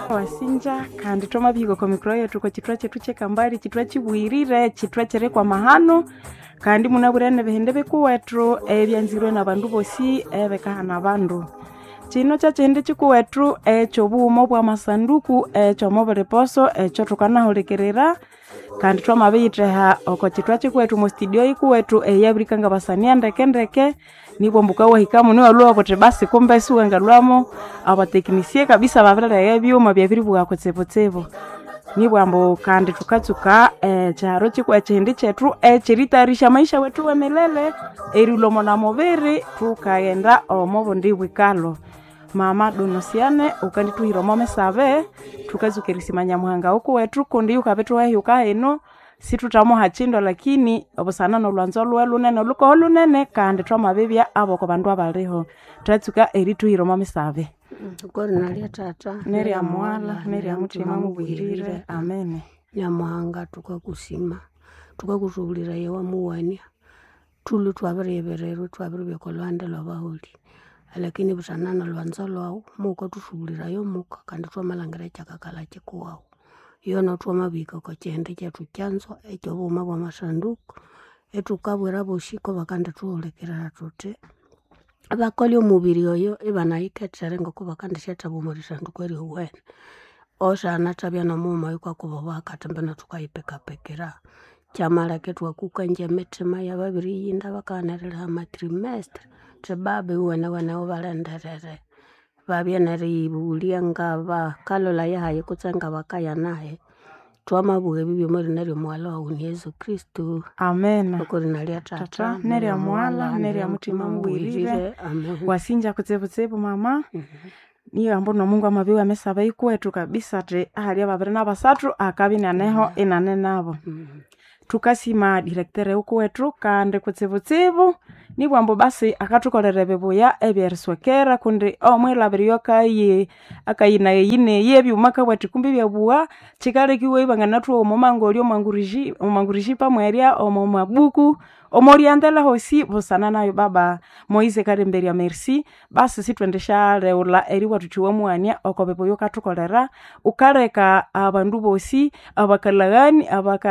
wasinja kandi toma bigo komikro yetu ko chitwa chetu chekambari chitwa chibwirire chitwa chere kwa mahano kandi munaburene behende bekuwetru ebyanzirwe nabandu bosi ebekahana bandu chino chachende chikuwetru chobumo bwa masanduku chomobere poso chotukanahulekerera kandi twamabiyitreha oko chitwa chikuwetru mu studio ikuwetru yabrikanga basania ndeke nibo mbuka wahikamu ni walua bote basi kumbe suwenga lwamo abateknisie kabisa babirere ebyuma byabiri bwa kotsebotsebo nibo ambo kandi tukatsuka charo chikwa chende chetu chiritarisha maisha wetu wemelele erilomo na mobere tukaenda omobondi bwikalo mama donosiane ukandi tuhiro mame save tukazukerisima muhanga uko wetu kundi ukabetu wahyuka eno situtamo hachindo lakini obusana no lwanzo lwelunene luko holunene kandi twamabebya aboko bandu abaliho tatsuka erituhiro mame save Gori nalia tata neri amwala neri amutima mubwirire amen nyamuhanga tukakusima tukakushugulira yewa muwania tulu twabireberero twabirbekolwanda lwabaholi lakini busanana lwanzo lwawo muko tushugulira yo muka kandi twamalangire chakakala chikuwawo yona twamabika ko chende chetu chanzo ekobuma bwa masanduku etukabwera boshiko bakanda tuolekera tote abakoli omubiri oyo ebanayiketsere ngoko bakanda sheta bomuri sanduku eri wene osana tabya no muma yuko kubo bakatambana tukayipeka pekera chamala ketwa kukanje metima ya babiri yinda bakanerera matrimestre tebabe wana obalenderere babye nari bulia ngaba kalola yahaye kutsenga bakaya naye twamabuge bibyo muri nari mwala wa Yesu Kristo amen okori nali tata neri amwala neri amutima mubwirire wasinja kutsebotsebo mama niyo ambono Mungu amabiwa mesaba ikwetu kabisa te ahali ababere nabasatru akabina neho inane nabo tukasima director ukwetu kandi kutsebotsebo nibwo ambo basi akatukolera bebuya ebyeriswekera kundi omwelabiriyo kaye akayina yine yebyuma kabwati kumbi byabuwa chikalekiwe ibanganatwa omumangolyo omangurishi pamweria omomabuku omoriandela hosi busana nayo baba Moise Karemberia merci basi sitwendesha leula eriwa tuchiwa muania okobepo yokatukolera ukareka abandu bosi abakalagani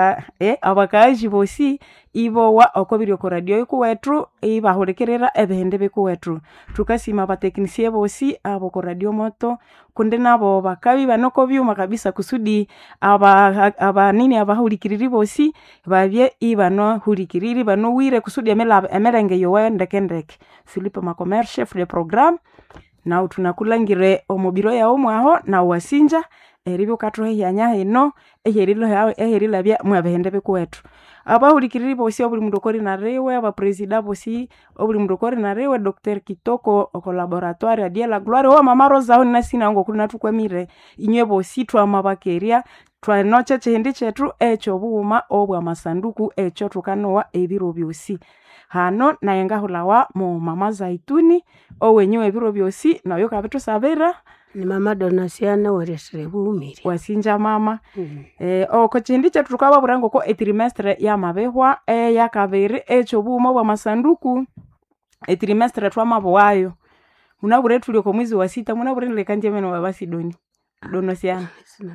abakaji bosi ibo wa okobiryo ko radio ikuwetru ibahulekerera ebehende bekuwetru tukasima abateknisie bosi abo ko radio moto kunde nabo bakabi banoko byuma kabisa kusudi aba nini abahulikiriri bosi babye ibano hulikiriri bano wire kusudi emerenge yowe ndekendeke Philippe Macomer chef de programme na tunakulangire omubiro ya omwaho na wasinja eribyo katro yanya ino eherilo bya mwabehende bekuwetru abahulikiriri bosi obuli mudokori na rewe aba president bosi obuli mudokori na rewe Dr. Kitoko o laboratoire ya Dia la Gloire wa mama Rosa honi nasina ngo kuna tukwemire inywe bosi twamabakeria twanoche chende chetu echobuuma obwa masanduku echo tukanowa ebiro byosi hano nayenga hulawa mu mama Zaituni owenywe ebiro byosi nayo kabitu sabera ni mama Donasiana weresere bumire wasinja mama oko chindi chetu tukaba burango ko trimestre ya mabehwa ya kabiri echobuuma bwa masanduku trimestre twamabwayo munabure tuli ko mwezi wa 6 munabure lekanje meno babasidoni Donasiana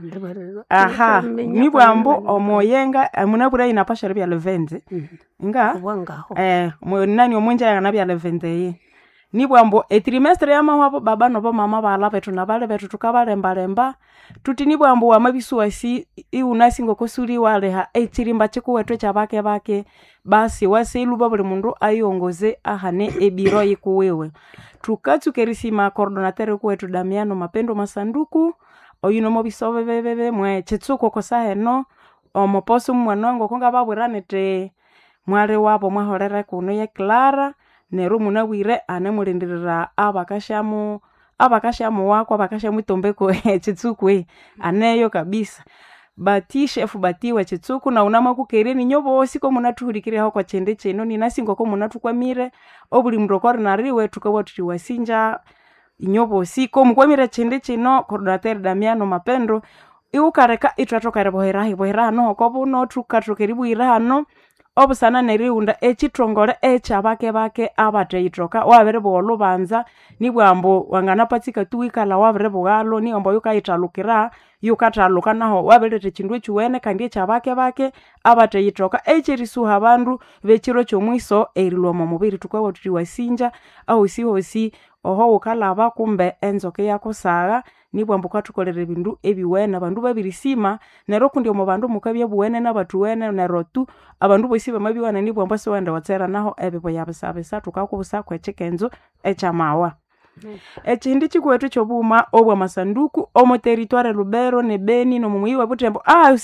aha nibwo ambo omoyenga munabura inapasha bya levende nga nani omunja yana bya levende nibwo ambo trimestre ya mahwa baba no mama bala betu na bale betu tukabalemba tuti nibwo ambo wamabisuwasi iunasi ngokosuri waleha echirimba chikuwetwe chabake basi waselu babule mundu ayongoze ahane ebiro yikuwewe tukatsukerisima coordinateur kuwetu Damiano Mapendo Masanduku oyuno mobisobe bebe mwe chitsuko kosaheno omoposo mwanongo konga babwiranete mwale wabo mwahorera kuno ye Clara nero munawire anemulindirira abakashamu wako abakashamu tombeko chitsukwe aneyo kabisa bati chef batiwa chitsuku na unama kukereni nyobo siko munatuhulikira kwa chende cheno ni nasingo ko munatukwamire obuli mrokori na riwe tukawa tuwasinja inyobo siko mukwamire chende chino coordinateur Damiano Mapendo iukareka itatoka bohera no ko buno tukatokeribu irano obusana neriunda echitongole echabake bake abateyitoka wabere bolubanza nibwambo wanganapatsika tuwikala wabere bugalo niombo yukayitalukira yukataluka naho wabelete chindu echiwene kandi echabake bake abateyitoka echirisuha abandu bechiro chomwiso erilwa mubiri tukwa tuti wasinja au sihosi oho ukalaba kumbe enzoke yakusaga nibwambo katukolere bindu ebiwene abandu babirisima nero kundi omo bandu mukabye buwene nabatuwene nerotu abandu bosi bamabiwana nibwambo sewende watsera naho ebebo yabisabisa tukakubusa kwechikenzo echamawa. Echindi chikwetu chobuma obwa masanduku omo territoire Lubero ne Beni no mumuyiwa Butembo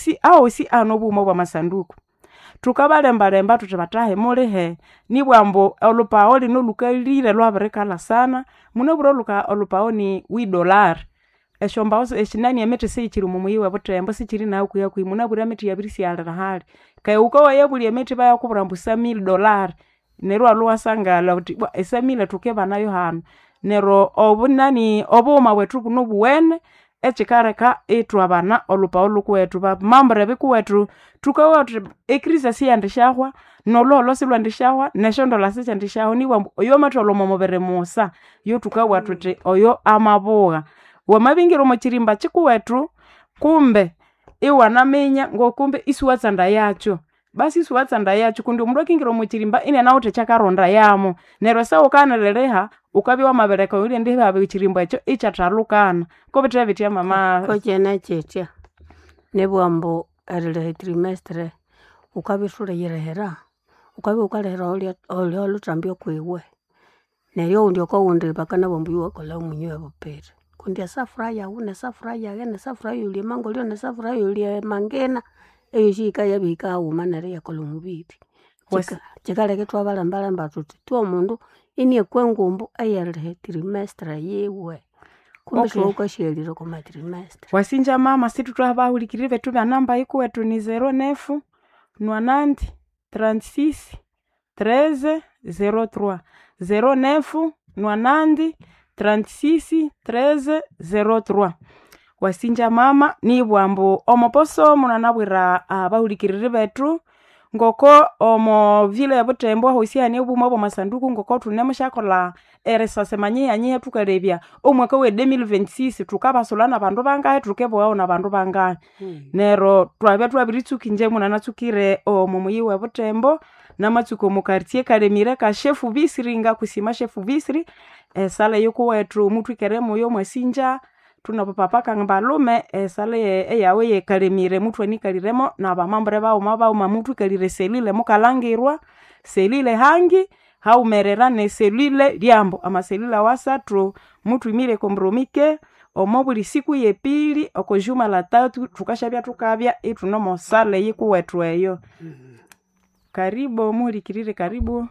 si anobuma obwa masanduku tukabalembalemba tuti batahe mulihe nibwambo olupao lino lukalire lwaberekala sana munoburo olupao ni $1 eshomba eshinani emete seichiri mumuyiwa Butembo sichiri nawo kuya munabura emete yabirisialira hali kaya uko yebuli emete baya kuburambusa $1,000 nero alwasangala uti esamile tukeba nayo hano nero obunani obuma bwetu kuno buwene echikareka etwabana olupao lukwetu bamambre bikuwetu tukawotu ekrisa siyandishahwa nololo silwandishahwa neshondola sichandishahwa niwa oyo matolo momobere musa yo tukawatu te oyo amabuga wamabingiro mochirimba chikuwetu kumbe iwanamenya ngokumbe isuwatsanda yacho basi isuwatsanda yacho kundi omundu akingiro mochirimba ine naute chakaronda yamo nero sawo kanalereha ukabiwa mabereka uri ndi babe chirimba echo ichatalukana ko betwe bitya mama ko chena checha nebwambo erile trimestre ukabishure yerehera ukabi ukalera oli olutambyo kwiwe neryo ndio ko wundi bakana bombiwa kola umunywe bopere kundi asafraya una safraya gene safraya yuli mango lyo na safraya yuli mangena eyo shika yabika umanere yakola umubiri chikale ketwa balambala tuti tu omundu ini ekwengumbu ayerere trimestre yewe kumbe ukashirira ku trimestre wasinja mama situ twabahulikirire betu bya namba ikuwetu ni 09 90 36 13 03 09 90 36 13 03 wasinja mama ni bwambo omoposo munanabwira abahulikirire betu ngoko omo vile Butembo hosiani obuma obwa masanduku ngoko tunemushakola eresase manyi yanyi tukalebya omwaka we 2026 tukabasolana bandu bangahe tukebwa na bandu bangahe nero twabya twabiritsuki nje munanatsukire omo muyiwe Butembo namatsuko mu quartier Kalemire ka chef Bisringa kusima chef Bisri sala yoko wetu mutwikere moyo mwasinja tuna papa kangabalume sale eyawe ye Kalemire mutwe nikaliremo na bamambre bawo mutwe kalire selile mukalangirwa selile hangi haumerera ne selile lyambo amaselila wasatro mutwe mire kombromike omobuli siku yepili okojuma la 3 tukashabya tukabya etunomo sale yikuwetu eyo karibu mulikirire karibu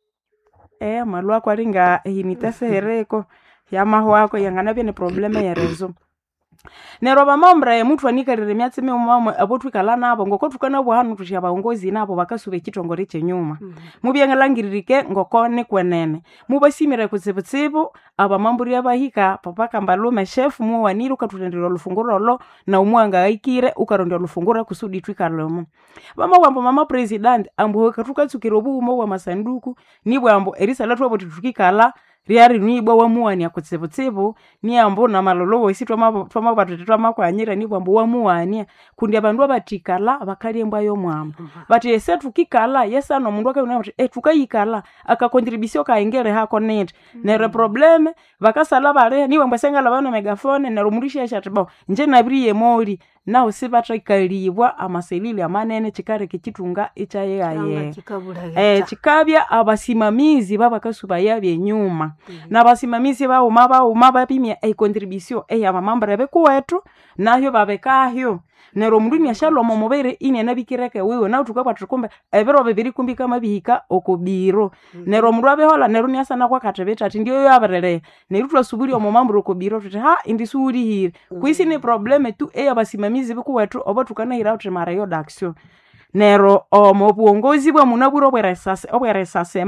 malwa kwalinga hinitasehereko yamahwako yanganabye ne probleme ya rezo nero bamambre mutwa nikalire myatsi mumwe abotwikala nabo ngoko tukana bwahanu tushabaongozi nabo bakasube kitongore chenyuma mubyengalangiririke ngoko ne kwenene mubasimire kutsibutsibu abamamburi abahika papa kambalume chef muwaniri katulendero lufungurolo na umwanga aikire ukarondera lufungura kusudi twikalomo bamawambo mama president ambo katukatsukiro bumo wa masanduku nibwambo erisala twabo tukikala riari niibwa wamuwani akutsibutsibu ni ambo na malolowo isi twamabatutetwa makwanyira nibwa ambo wamuwani kundi abandu abatikala bakaliembwa yo mwamba bati ese tukikala yesa no mundu akayuna bati tukayikala akakontribusio kaengere hako net nere probleme bakasala bare niwe mbasengala bana megafone nero murishya chatabo nje nabiriye moli naho sibatrakalibwa amaselili amanene chikare kichitunga ichaye yaye chikabya abasimamizi babakasuba yabye nyuma na basimamizi bawo mabapimya contribution yamamambra bekuwetu nayo babekahyo nero munduni yashalo momobere ine nabikireke wewe na tukaba tukombe ebero bebiri kumbika mabihika okobiro nero mundu abehola nero nyasana kwa katebeta ati ndiyo yaberere nero twasuburi omomambro okobiro tuti ha indisuri hire kwisi ni probleme tu abasimamizi bekuwetu obo tukana hira uti mara yo d'action nero omobuongozi bwa munaburo obweresasema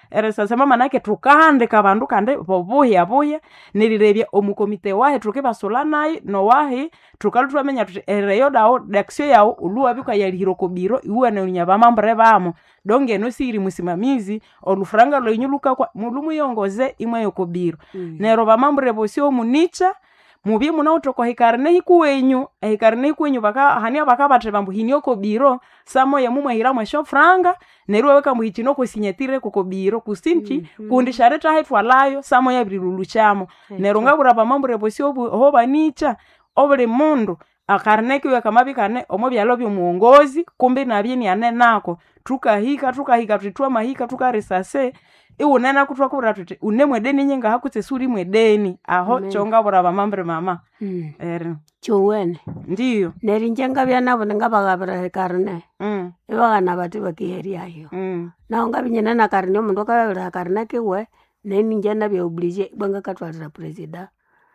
sasa mama nake tukandika bandu kandi bobuya nilirebya omukomite wahe tukibasula naye no wahe tukalutwamenya tuti ereyo dawo daksio yao uluwa bika yalihiro kobiro iwe na unyaba mambere bamo donge no siri musimamizi olufranga lo inyuluka kwa mulumu yongoze imwe yokobiro nero bamambere bosio municha mubi munauto hikarne hikuwenyu baka hania baka batebambu hinioko biro samo ya mumwe hira mwesho franga neruwe weka muhichino kusinyetire kukobiro kusinchi kundishareta haitwalayo samo ya brilulu chamo neronga buraba mambu rebosi hoba nicha obule mundu akarneki weka mabikane omobi alobyo muongozi kumbe nabyeni ane nako tukahika tutwa mahika tukaresase iunena kutwa kubura tuti unemwe deni nyenga hakutse suri mwedeni aho chonga buraba mambre mama chuwene ndiyo neri njenga byana bonenga bagabira hekarne ibagana bati bakiheri ayo naonga binyena na karne omundu akabira karne kiwe neni njena bya oblige banga katwalira president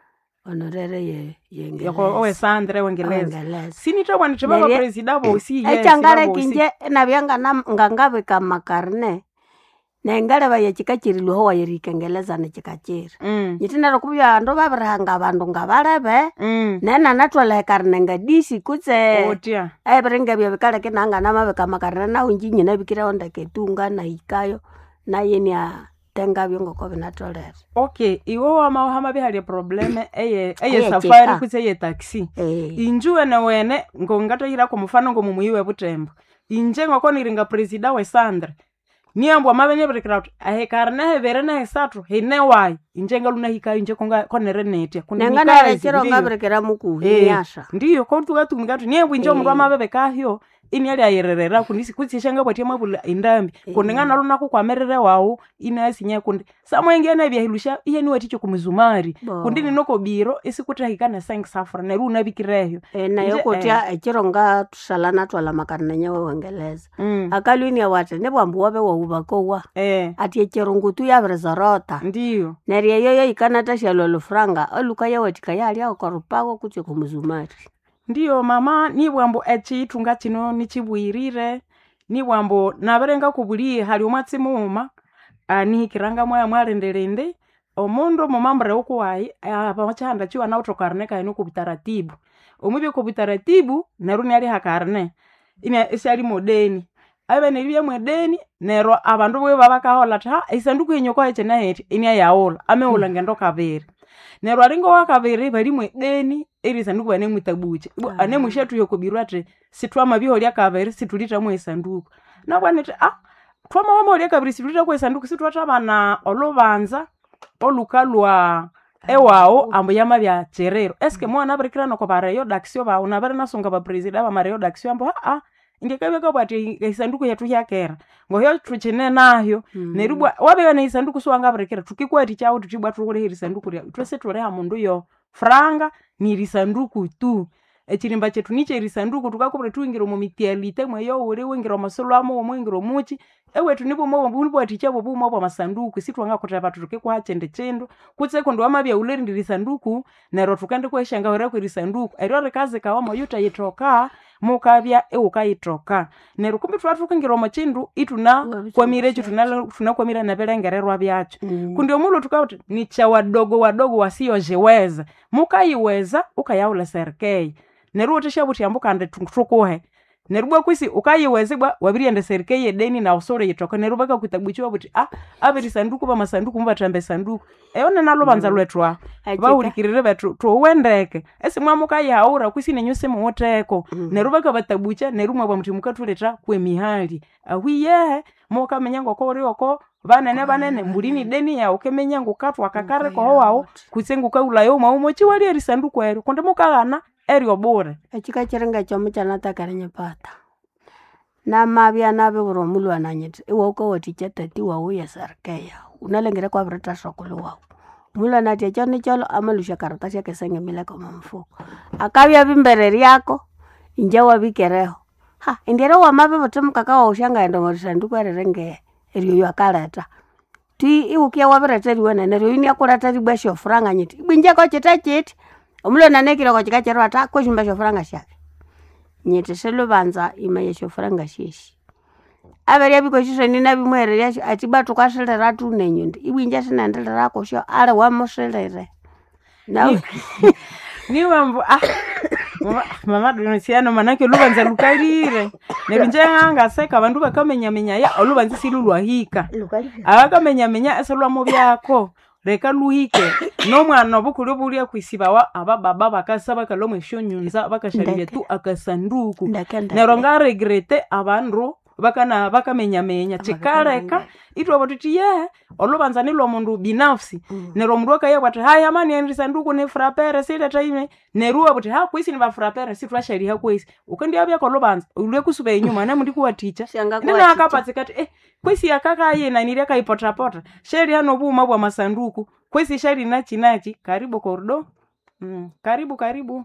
honorere yenge yako owe Sandre wengeleza sinito wanite baba president bo si yes echangare kinje na byanga ngangabe kama karne nengale bayechikachirilwe ho wayerikengeleza nechikachira nyitinero kubya ndo babiranga abandu ngabalebe nena natwala karne ngadisi kutse otia ebiringa bya bikale kinanga namabe kama karne na unjinyi nabikira onda ketunga na ikayo na yeni a tenga byongo ko binatolera okay iwo hama bihali probleme eye safari kutse ye taxi injuwe na wene ngongato yira ko mufano ngo mumuyiwe butembo inje ngoko niringa president we Sandre niambo amabene breakout ahekarne hebere na hesatu hine wai injenga luna hika inje konga konere netia kunengana rechero ngabrekera muku nyasha ndiyo ko tugatumigatu niambo inje omundu amabebe kahyo ini ali ayererera kunisi kutsishanga bwatia mabula indambi kunengana luna kukwamerere wao ina asinya kundi samwengene byahilusha ihe niwe ticho kumuzumari kundi ninoko biro isikutahikana sang safra ne runa bikireyo nayo kotia echironga tusalana twala makarna nyewe wengeleza akalwini awate ne bwambu wabe wa ubakowa ati echirungutu yabrezarota ndiyo neriye yoyo ikanata shalolo franga oluka yawetika yali akorupago kutse kumuzumari ndiyo mama ni bwambo echitunga chino nichibwirire ni bwambo naberenga kubuli hali umwatsimuma ni kiranga moya mwarendelende omundo mumambere okuwai abachanda chiwa na utokarne kaino kubitaratibu omubi kubitaratibu neruni ali hakarne ina esali modeni abe neribye modeni nero abandu bwe babakahola tha isanduku yenyoko echena heti inia yaola ameola ngendo kabere nero aringo wakabere bali mwedeni eri sanduku bane mwitabuche ane mwishetu yokobirwate sitwama biholya kabere situlita mwe sanduku na bwanete twama wamolya kabere situlita kwe sanduku sitwata bana olubanza olukalwa ewao ambo yama bya cherero eske mwana abrikira no kobareyo daksio ba una bari nasonga ba president ba mareyo daksio ambo ingekabeka bwati isanduku yetu yakera ngoyo tuchene nayo nerubwa wabe na isanduku swanga abrikira tukikwati chawo tutibwa tukule isanduku lya twese tore ha mundu yo franga ni risanduku tu echirimba chetu niche risanduku tukakubure tuingiro mu mitialite mweyo uri wingiro masolo amo omwingiro muchi ewe tunipo mwo mbunbu atichabo bu mwo masanduku sitwanga kutaba tuke kwa chende chendo kutse kondo amabya uleri ndi risanduku nero tukande kweshanga wera ku risanduku ero rekaze kawa moyuta yitoka mukabya eukayitoka nero kumbi twatukingira machindu ituna kwa mirecho tunakwamira na belengererwa byacho kundi omulo tukauti ni cha wadogo wasiyojeweza mukayiweza ukayaula serikali nero utishabuti ambuka ande tukuhe nerubwa kwisi ukayiweze bwa wabiriende serikali edeni na usore yitoka nerubaka kutabuchiwa buti abiri sanduku ba masanduku mbatambe sanduku eyone nalo banza lwetwa bahurikirire betu tuwendeke esimwa mukayihaura kwisi nenyose muoteko nerubaka batabucha nerumwa bwa mutimuka tuleta kwe mihali awiye moka menyango ko rioko banene mbulini deni ya ukemenya ngukatwa kakare ko wao kusengu kaulayo maumochi wali erisanduku ero konde mukagana erio bore echika chirenga chomo chanata karenya pata na mabya nabe buromulwa nanyete iwoko wotichete tiwa uya sarkeya unalengera kwa brata sokolo wao mula natia chone chalo amalusha karatasi yake senge mileko mamfuko akabya bimbereri yako injawa bikereho indero wa mabe botemukaka wa ushanga endo morisanduku ererenge erio yakaleta ti iukia wabirete riwene nerio ini akurata ribwesho franga nyiti ibinje ko chitachiti omulo nanekira ko chikachero ata kwishimba shofranga shake nyete selo banza imaye shofranga shishi averia bikoshisha nina bimwereria ati batu kashelera tu nenyundi ibwinja sinendelera kosho ale wamushelere na niwambo mama donosiano manake olubanza lukalire nebinje hanga seka bandu bakamenyamenya ya olubanza silulwahika abakamenya esolwamo byako reka luhike nomwana obukulu bulia kwisibawa abababa bakasaba kalomwe shonyunza bakasharire tu akasanduku neronga regrete abandu bakamenya chikareka itwa batuti ye olubanza nilo mundu binafsi nero mundu akaye bati haya mani endri sanduku ne frapere sile time neruwa bati ha kwisi ni ba frapere si twashari ha kwisi ukendi abya ko lubanza ulwe kusube inyuma na mundi kuwa teacher nina akapatsikati kwisi yakaka yena nire kaipota pota sheri hano buma bwa masanduku kwisi sheri nachi karibu kordo karibu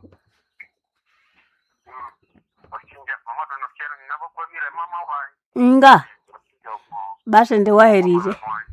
nga basi ndi waherire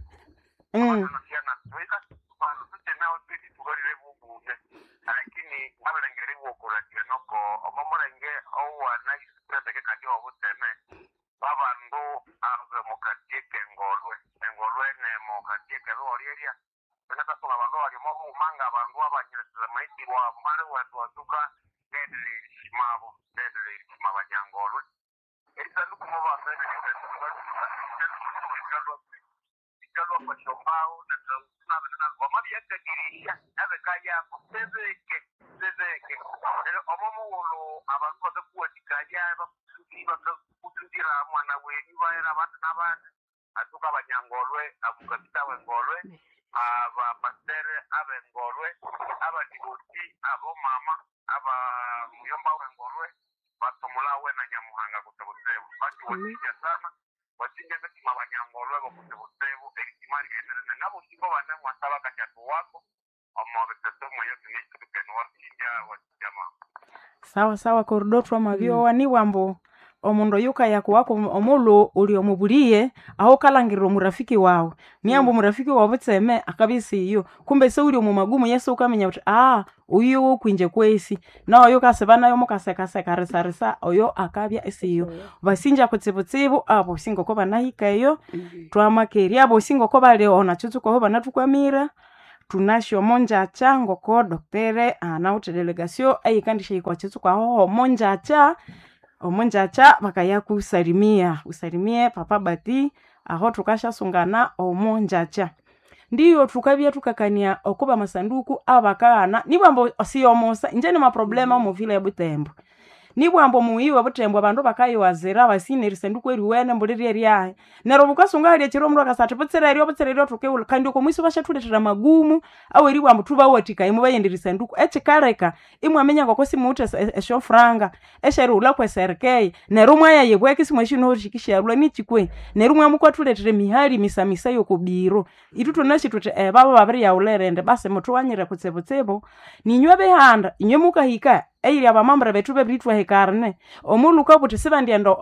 sawa koridotwa mavyo wani wambo omundo yuka yako wako omolo uli omubulie aho kalangiro murafiki wao niambo murafiki wao butseme akabisi iyo kumbe se uli omumagumu yesu ukamenya uti uyo kwinje kwesi na oyo kasebana yo mukaseka resaresa oyo akabya esiyo basinja kutsibutsibu abo singo ko banahika iyo twamakeria abo singo ko bale ona tsutsuko ho banatukwamira tunasho monjacha ngoko doktere anauti delegasio ayikandisha ikwa tsutsuko ho monjacha omonjacha bakaya usalimie papa bati aho tukasha sungana omonjacha ndiyo tukabya tukakania okuba masanduku abakana nibambo osiyomosa njene ma problema mu vile ya Butembo nibwambo muyiwa Butembo abandu bakayo wazira basine risanduku eriwene mbuliri eriyahe nero bukasunga ali ekiro mru akasati butserero tukewula kandi ko mwiso bashathuletera magumu aweri bwambo tuba watika imu bayendiri sanduku echikareka imwe amenya ngoko simuute esho franga esheri ulakwe serkei nero mwaya yebweke simweshino orishikisha rula nichikwe nero mwa mukwathuletera mihali misamisa yokubiro itutu nashi tuti baba babiri yaulerende base mutu wanyire kutsebotsebo ninywe behanda inywe mukahika eiri abamambra betu bebritwa hekarne omuluka buti sibandiendo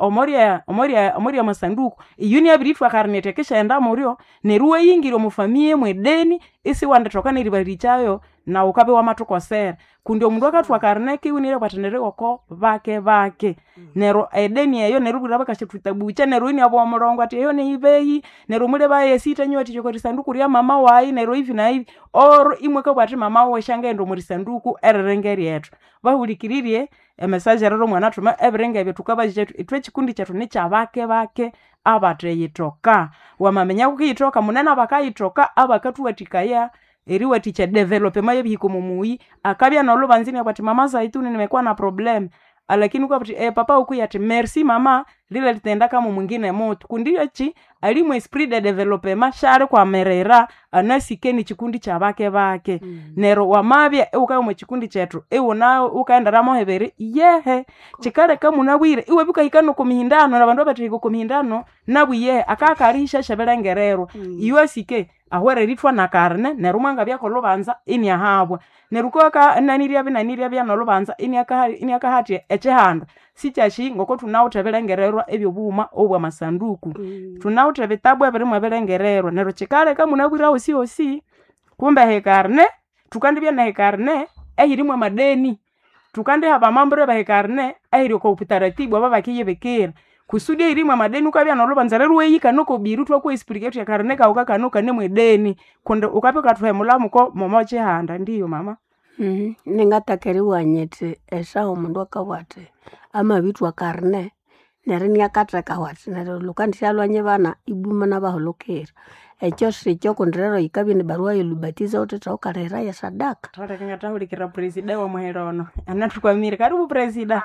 omoria masanduku iyuni abritwa karne tekesha enda morio neruwe yingiro mufamie mwedeni isi wandetoka neribari chayo na ukabe wa matukosera kundi omundu akatwa karne kiwinire kwatenere oko bake nero edeni eyo nerubira bakashitwita bucha nero ini abo omurongo ati eyo neibeyi nero mule baye sita nywati choko risanduku ria mama wayi nero hivi na hivi or imwe ka bwati mama we shangendo muri sanduku ererengeri yetu bahulikiririe message rero mwana tuma everenge betukaba jetu itwe chikundi chetu ni cha bake abateyitoka wamamenya kukitoka munana bakayitoka abakatuwatikaya eriwa ticha develop maye bihiko mumuyi akabya na lubanzini abati mama zaituni nimekuwa na problem lakini kwa bati papa ukuyati merci mama lile litenda kama mwingine moto kundiyo chi alimu esprit de development share kwa merera anasikeni chikundi cha bake nero wamabya ukayo mu chikundi chetu nawe ukaenda ramo hebere yehe chikale kama unawire iwe bika hikano kumihindano na bandu batiko kumihindano nabwiye akakarisha shabelengerero iwe sike ahwere ritwa na karne nero mwanga byako lobanza ini ahabwa neruko ka naniria bya no lobanza ini akahati echehanda sichashi ngoko tunawuthebelengererwa ebyo buma obwa masanduku tunawuthebetabu ebirimwe belengererwa nero chikale kama unabwira osi kumbe hekarne tukandibya na hekarne ehirimwe madeni tukande haba mambre ba hekarne ehiri ko utaratibu aba bakiyebekera kusudi irimwe madeni ukabya nolobanza lero weyika noko biru twa explain ya karne ka ukakanuka ne mwedeni konde ukapeka tuhemula muko momoche handa ndiyo mama. Ningatakeriwa nyete eshaho mundu akawate ama vitu akarne nerinya kateka wati nero lukandishalwanye bana ibuma nabaholokera ekyo sikyo kondrero ikabi ni barua yelubatiza uteta ukarera ya sadaka tata kingata ulikira president wa muherono anatukwamire karibu president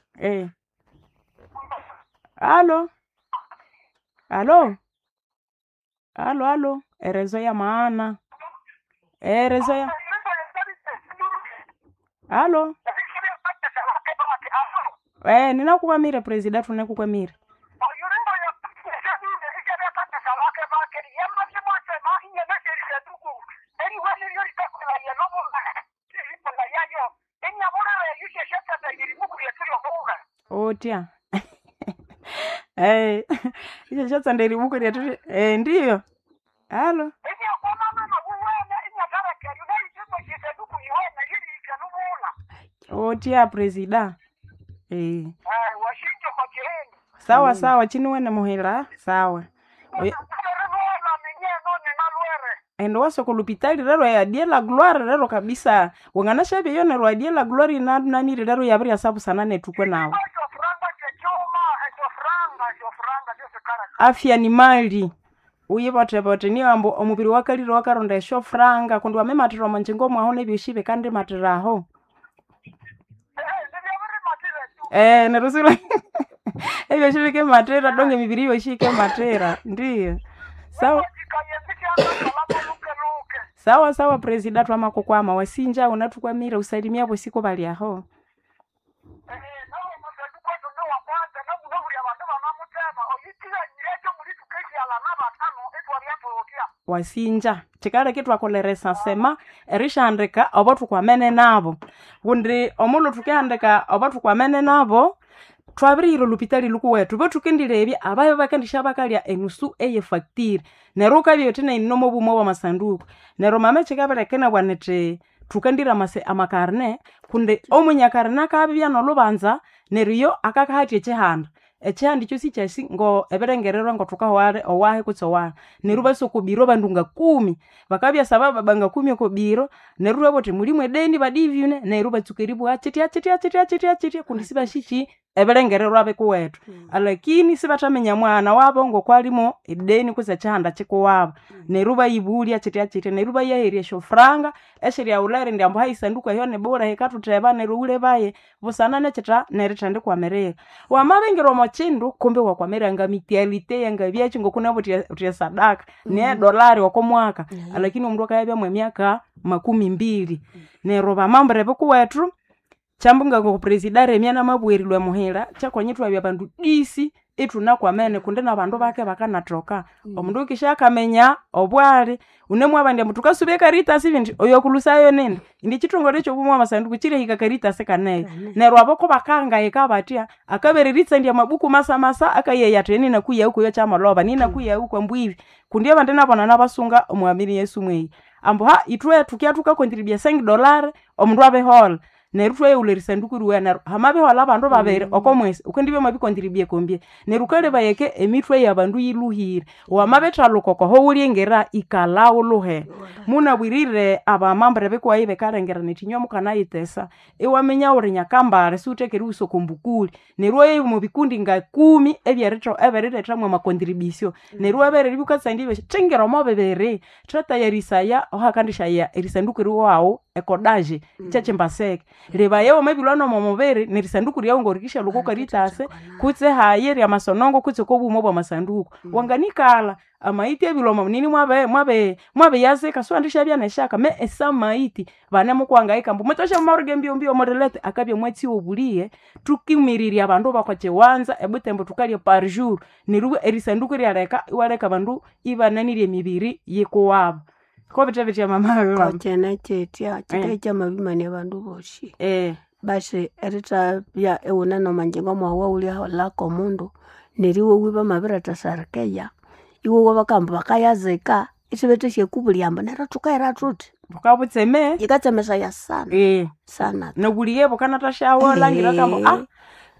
Halo erezo ya maana erezo ya Halo ninakukwamire president tunakukwamire Otia hiyo sasa ndiri buku ya tu ndiyo Halo Otia president sawa chini wena muhira sawa endo waso kulupitali rero ya die la gloire rero kabisa wangana shabe yone ro die la gloire na nani rero ya bari asabu sana netukwe nawo afya ni mali uyibote ni ambo omubiri wakaliro wakaronda esho franga kundi wamematira manjengo mwahone bishibe kandi matiraho nerusula ebyo shibike matera donge mibiri yo shike matera ndiyo sawa president wa makokwama wasinja unatukwamira usalimia bosiko bali aho wasinja chikara kitu akoleresa sema erisha andika obatu kwa mene nabo kundi omulo tukiandika obatu kwa mene nabo twabiriro lupitali luku wetu botu kindirebye abayo bakandisha bakalya enusu eye facture neruka byo tena inomo bumo wa masanduku nero mama chikabere kena bwanete tukandira mase amakarne kunde omunya karna kabya no lubanza neriyo akakahati echehanda echandi cyo sichasi ngo eberengererwa ngo tukahware owahe kutsowa neruba sokubiro bandunga 10 bakabya sababa banga 10 ko biro neruba bote mulimwe deni badivine neruba tsukeribu achiti kundisiba shichi eberengererwa bekuwetu alakini sibatamenya mwana wabo ngo kwalimo edeni kuza chanda chiko wabo neruba ibuli achiti neruba yaheria shofranga esheria ulare ndambo haisanduka yone bora hekatu treba nerule baye busana nechita neritande kwa mereka wamabengero mochindu kumbe kwa meranga mitialite yanga byachi ngo kuna buti sadaka ne dolari wako mwaka alakini umndu akayabya mwe miaka 12 neroba mambre bekuwetu chambunga ngo president remyana mabwerilwe muhera chakwanyitwa bya bandu disi ituna kwa mene kunde na bandu bake bakanatoka omundu kishaka menya obwari unemwe abandi mutukasube karita sivindi oyokulusayo nene ndi chitongole cyo bumwa masanduku chire hika karita sekanaye nero abako bakanga ekabatia akabereritsa ndi mabuku masa akayeya teni na kuya huko yo chamaloba nina kuya huko mbwivi kundi abandi nabona nabasunga omwamiri Yesu mwei ambo ha itwe tukiatuka contribute $5 omundu abehola nerutwe ulerisanduku ruwana hamabe wala bandu babere okomwese ukendibe mabi contribute kombie nerukale bayeke emitwe yabandu yiluhire wamabetha lokoko ho uliengera ikalawo lohe muna bwirire aba mambre bekwa ibe karengera netinyomo kana itesa ewamenya urinya kambare sutekeri usokumbukuli nerwe mu bikundi nga 10 ebyeretro everetha mu makontribusio nerwe bere bukatsandibe tengera mobebere trata yarisaya ohakandisha ya erisanduku ruwao ekodaje chachembaseke reba yewo mabilano momobere nerisanduku ryawo ngorikisha lokoko ritase kutse hayeri ya masonongo kutse kobumo bwa masanduku wanganikala amaiti ebiloma nini mwabe yase kaswandisha bya neshaka me esamaiti bana mukwangaika mbu mutosha maruge mbio modelete akabye mwetsi obuliye tukimiriri abandu bakwache wanza ebutembo tukalye par jour niruwe erisanduku ryaleka waleka bandu ibananire mibiri yiko wabo ko bitebe ya mama wewe chene chetia chikecha mabimani abandu boshi basi erita ya euna no manjengo mwa uli la komundo neriwo wiba mabira tasarkeya iwo wabakamba bakayazeka isibete shekubulyamba nera tukaira tuti bukabutseme ikatsemesa ya sana sana nobuliye bukana tashawo langira kambo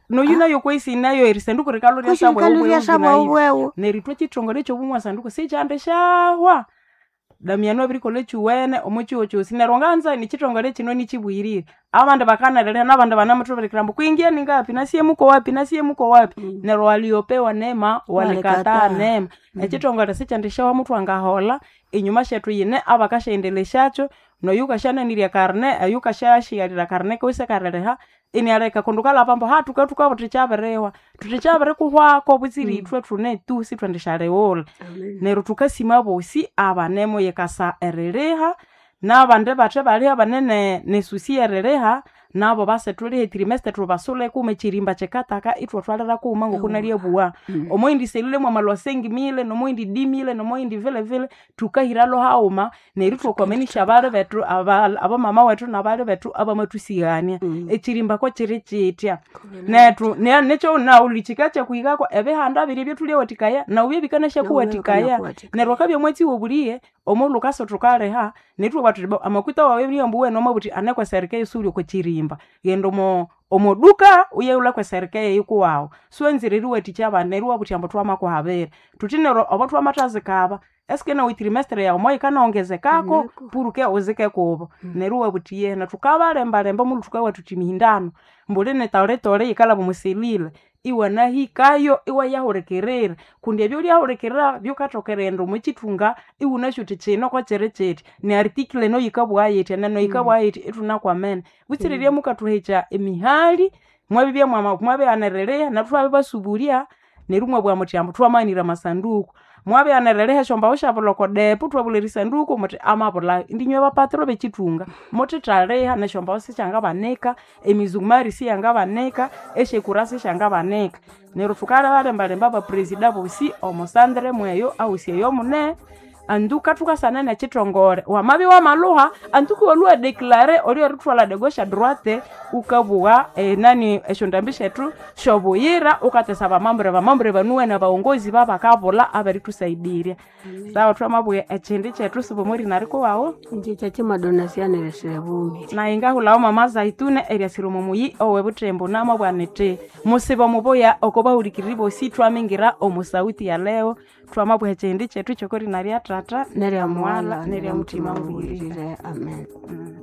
no yuna yokwesi nayo erisanduku rikaloria sabo kushikaluria sabo wewe neritwe chitongole cyo bumwa sanduku sichande shahwa damiano birikole chuwene omuchiwo chosi neronganza ni chitongole chino ni chibwirire abandi bakanalele nabandi banamutoberikirambo kuingia ningapi nasiye muko wapi nero waliopewa neema walikataa neema echitongole sichande shahwa mtu angahola inyuma shetu yine abakashendeleshacho no yuka shana niria karne ayuka shashi yarira karne ko isekareha ini areka kondukala pambo hatuka butichaberewa tutichabere kuhwako buziri itwe tune tu si twandishareola nero tukasima bosi abanemo yekasa erereha nabande bache bali abanene nesusi erereha nabo base tuli trimestre tubasole kume chirimba chekataka itwa twalera kuma ngokunalie buwa omoindi selule mwa malwasengi mile no moindi dimile no moindi vile tukahiralo hauma neritwo komenisha bale betu aba mama wetu na bale betu aba matusigania echirimba ko chirichitia netu necho na ulichikacha kuigako ebe handa biri byetulie watikaya na uye bikanesha kuwatikaya nerwakabye mwezi wobulie omulu kaso tukaleha netwo batu amakuta wawe byambuwe no mabuti anakwa serikali suri ko chirimba yendo omoduka uyeula kwa serikali yuko wao suenziriwe tichaba neruwa butyambo twama kwa habere tutinero obatwa matazikaba eske na trimestre ya moyo kana ongezekako puruke ozeke kubo neruwa butiye na tukabalemba mulu tukawa tutimihindano mbolene tore ikala bumusilile iwa nahikayo iwa yahorekerera kundi ebyo yahorekerera byokatokerendo muchitunga iwunasho tichino kwa cherecheti ni article no yikabwa yete nano yikabwa yete etuna kwa men butsiririe mukatuhecha emihali mwabibye mwabe anerelea na twabe basuburia nerumwe bwa mutyambo twamanira masanduku mwabe anerelea shomba oshaboloko depo twabulera sanduku muti amabula ndinywe bapatro bechitunga muti taleha na shomba osichanga baneka emizumari si yanga baneka eshekurasi shanga baneka nerufukara balemba ba president bosi omosandre mweyo au siyo mune anduka tukasana na chitongore wamabi wa maluha antuku walua declare olio rutwala de gauche à droite ukabuwa nani eshondambisha tu shoboyira ukatesa bamambre banuwe na baongozi baba kabola abari tusaidiria sawa twamabuye echindi chetu sibomori nariko wao nje chimadonasiane lesebumi na ingahula mama zaitune eria siromo muyi owebutembo nama bwanete musibo muboya okoba urikiribo si twamingira omusauti ya leo twamabuye echindi chetu chokori naria tata neria mwala neria mutima mbulire amen